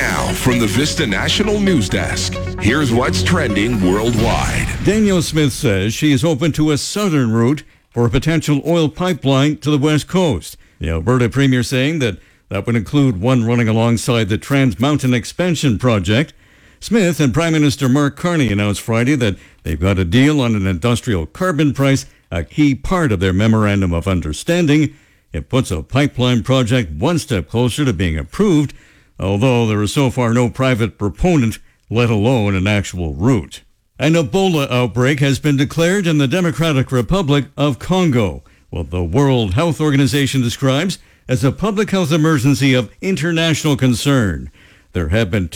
Now, from the Vista National News Desk, here's what's trending worldwide. Danielle Smith says she is open to a southern route for a potential oil pipeline to the west coast. The Alberta Premier saying that would include one running alongside the Trans Mountain Expansion Project. Smith and Prime Minister Mark Carney announced Friday that they've got a deal on an industrial carbon price, a key part of their Memorandum of Understanding. It puts a pipeline project one step closer to being approved, although there is so far no private proponent, let alone an actual route. An Ebola outbreak has been declared in the Democratic Republic of Congo, what the World Health Organization describes as a public health emergency of international concern. There have been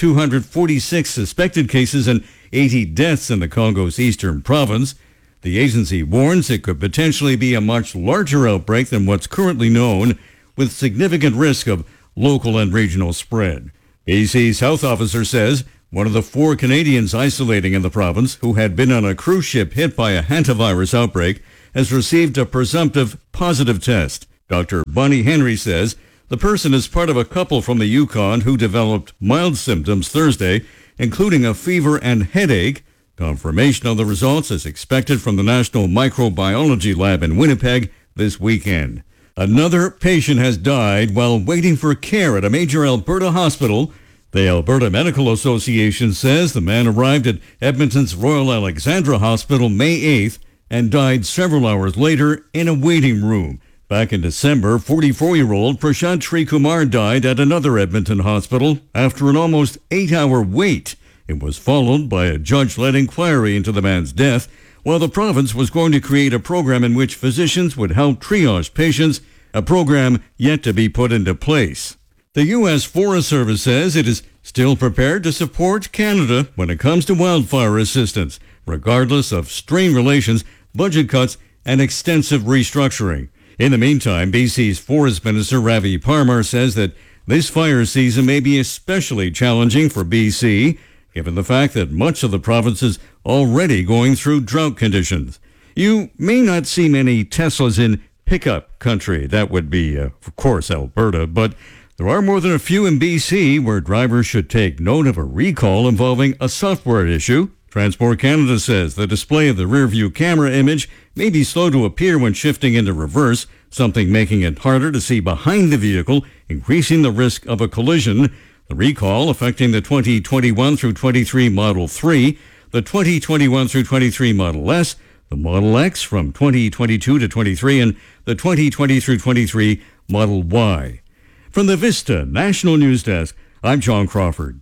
246 suspected cases and 80 deaths in the Congo's eastern province. The agency warns it could potentially be a much larger outbreak than what's currently known, with significant risk of local and regional spread. BC's health officer says one of the 4 Canadians isolating in the province who had been on a cruise ship hit by a hantavirus outbreak has received a presumptive positive test. Dr. Bonnie Henry says the person is part of a couple from the Yukon who developed mild symptoms Thursday, including a fever and headache. Confirmation of the results is expected from the National Microbiology Lab in Winnipeg this weekend. Another patient has died while waiting for care at a major Alberta hospital. The Alberta Medical Association says the man arrived at Edmonton's Royal Alexandra Hospital May 8th and died several hours later in a waiting room. Back in December, 44-year-old Prashant Srikumar died at another Edmonton hospital after an almost 8-hour wait. It was followed by a judge-led inquiry into the man's death, while the province was going to create a program in which physicians would help triage patients, a program yet to be put into place. The U.S. Forest Service says it is still prepared to support Canada when it comes to wildfire assistance, regardless of strained relations, budget cuts, and extensive restructuring. In the meantime, BC's Forest Minister Ravi Parmar says that this fire season may be especially challenging for BC, given the fact that much of the province is already going through drought conditions. You may not see many Teslas in pickup country. That would be, of course, Alberta, but there are more than a few in BC where drivers should take note of a recall involving a software issue. Transport Canada says the display of the rear-view camera image may be slow to appear when shifting into reverse, something making it harder to see behind the vehicle, increasing the risk of a collision. The recall affecting the 2021 through 23 Model 3, the 2021 through 23 Model S, the Model X from 2022 to 23, and the 2020 through 23 Model Y. From the Vista National News Desk, I'm John Crawford.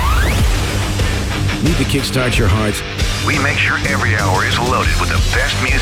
Need to kickstart your heart? We make sure every hour is loaded with the best music.